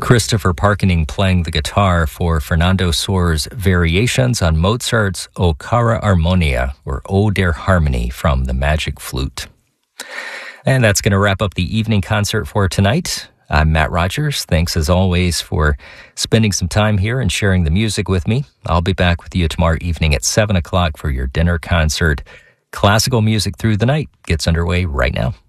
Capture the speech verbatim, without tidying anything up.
Christopher Parkening playing the guitar for Fernando Soares' variations on Mozart's O Cara Armonia, or O der Harmony, from the Magic Flute. And that's going to wrap up the evening concert for tonight. I'm Matt Rogers. Thanks as always for spending some time here and sharing the music with me. I'll be back with you tomorrow evening at seven o'clock for your dinner concert. Classical music through the night gets underway right now.